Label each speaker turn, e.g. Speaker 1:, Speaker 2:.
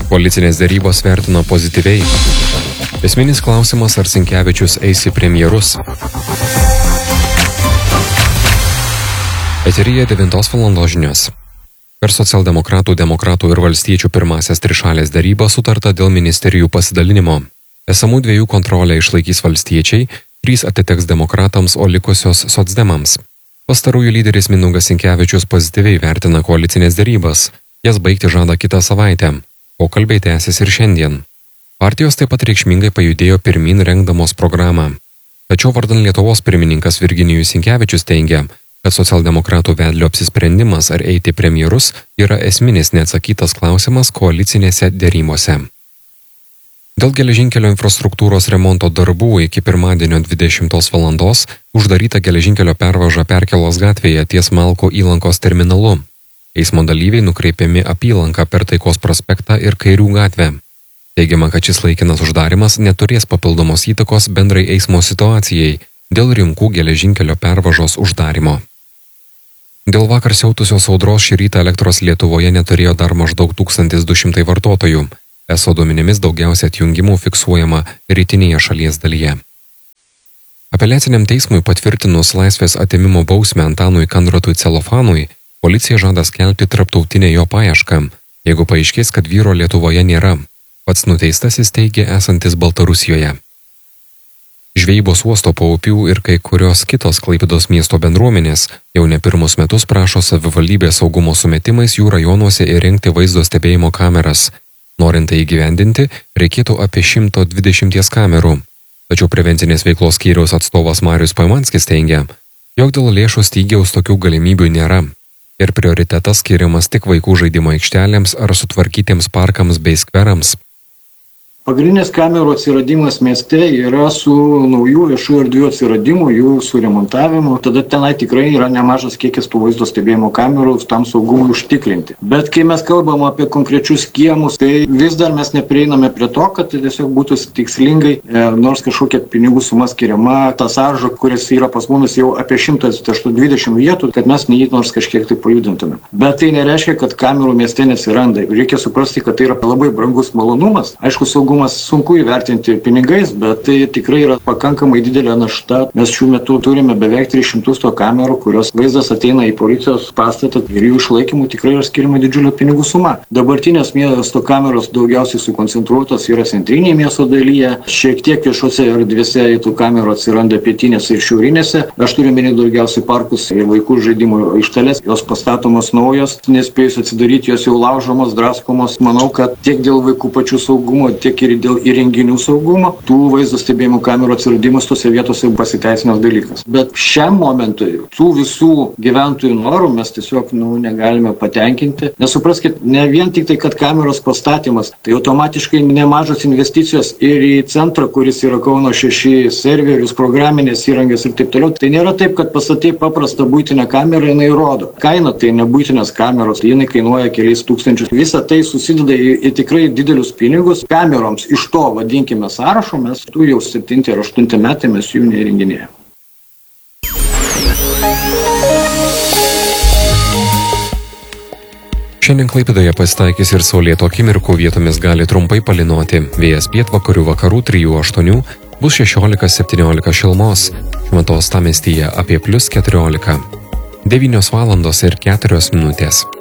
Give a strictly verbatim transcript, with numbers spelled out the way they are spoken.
Speaker 1: Koalicinės derybos vertino pozityviai. Esminis klausimas, ar Sinkevičius eis į premjerus. Eteryje devintos valandos žinios. Per socialdemokratų, demokratų ir valstiečių pirmasias trišalės derybas sutarta dėl ministerijų pasidalinimo. Esamų dviejų kontrolę išlaikys valstiečiai, trys atiteks demokratams, o likusios socdemams. Pastarųjų lyderis Mindaugas Sinkevičius pozityviai vertina koalicinės derybas. Jas baigti žada kitą savaitę. Pokalbiai tęsis ir šiandien. Partijos taip pat reikšmingai pajudėjo pirmin rengdamos programą. Tačiau vardan Lietuvos pirmininkas Virginijus Sinkevičius teigia, kad socialdemokratų vedlio apsisprendimas ar eiti premjerus yra esminis neatsakytas klausimas koalicinėse derybose. Dėl geležinkelio infrastruktūros remonto darbų iki pirmadienio dvidešimtos valandos uždaryta geležinkelio pervaža Perkėlos gatvėje ties Malko įlankos terminalu. Eismo dalyviai nukreipiami apylanką per Taikos prospektą ir Kairių gatvę. Teigiama, kad šis laikinas uždarimas neturės papildomos įtakos bendrai eismo situacijai dėl rimkų geležinkelio pervažos uždarimo. Dėl vakar siautusios audros šį rytą elektros Lietuvoje neturėjo dar maždaug tūkstantis du šimtai vartotojų. Eso duomenimis daugiausia atjungimų fiksuojama rytinėje šalies dalyje. Apeliaciniam teismui patvirtinus laisvės atėmimo bausmę Antanui Kandratui Celofanui, policija žada skelbti tarptautinę jo paiešką, jeigu paaiškės, kad vyro Lietuvoje nėra. Pats nuteistasis teigė esantis Baltarusijoje. Žvejybos uosto paupių ir kai kurios kitos Klaipėdos miesto bendruomenės jau ne pirmus metus prašo savivaldybės saugumo sumetimais jų rajonuose įrengti vaizdo stebėjimo kameras. Norint tai įgyvendinti, reikėtų apie šimto dvidešimties kamerų. Tačiau prevencinės veiklos skyriaus atstovas Marius Paimanskis teigia, jog dėl lėšų stygiaus tokių galimybių nėra. Ir prioritetas skiriamas tik vaikų žaidimo aikštelėms ar sutvarkytiems parkams bei skverams.
Speaker 2: Pagrindinės kamerų atsiradimas mieste yra su naujų viešų erdvių atsiradimu, jų suremontavimu. Tada tenai tikrai yra nemažas kiekis tų vaizdo stebėjimo kamerų tam saugumui užtikrinti. Bet kai mes kalbam apie konkrečius kiemus, tai vis dar mes neprieiname prie to, kad tai tiesiog būtų tikslingai, e, nors kažkokia pinigų suma skiriama, ta sarža, kuris yra pas mumis jau apie šimtas dvidešimt vietų, kad mes neįt nors kažkiek tai pajudintume. Bet tai nereiškia, kad kamerų mieste nesiranda. Reikia suprasti, kad tai yra labai brangus malonumas. Aišku, saugumas sunku įvertinti pinigais, bet tai tikrai yra pakankamai didelė našta. Mes šiuo metu turime beveik tris šimtus to kamerų, kurios vaizdas ateina į policijos pastatą ir jų išlaikymų tikrai yra skiriama didžiulė pinigų suma. Dabartinės miesto kameros daugiausiai sukoncentruotos yra centrinėje miesto dalyje, šiek tiek viešose erdvėse tų kamerų atsiranda pietinėse ir šiaurinėse. Aš turiu minėti daugiausiai parkus ir vaikų žaidimo aikšteles, jos pastatomos naujos, nespėjus atsidaryti, jos jau laužomos, draskomos. Manau, kad tiek dėl vaikų pačių saugumo, tiek ir dėl įrenginių saugumo, tų vaizdo stebėjimo kamerų atsiradimas tose vietose pasiteisinas dalykas. Bet šiam momentui tų visų gyventojų norų mes tiesiog nu, negalime patenkinti. Nesupraskit, ne vien tik tai, kad kameros pastatymas, tai automatiškai nemažos investicijos ir į centrą, kuris yra Kauno šeši, serverius, programinės įrangės ir taip toliau. Tai nėra taip, kad pastatai paprastą buitinę kamerą, jinai rodo. Kaina tai ne buitinės kameros, jinai kainuoja keliais tūkstančius. Visa tai susideda į, į tikrai didelius pinigus kameroms. Iš to, vadinkime, sąrašo, mes tų jau septinti ar aštunti metai mes jų neįrenginėjame.
Speaker 1: Šiandien Klaipėdoje pasitaikys ir saulėto akimirkų, vietomis gali trumpai palynoti. Vėjas pietvakarių vakarų trijų aštuonių, bus šešiolika septyniolika šilumos, Šventos Uostamiestyje apie plius keturiolika. devynios valandos ir keturios minutės.